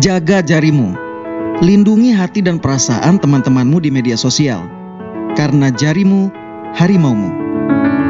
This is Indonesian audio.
Jaga jarimu. Lindungi hati dan perasaan teman-temanmu di media sosial. Karena jarimu, harimaumu.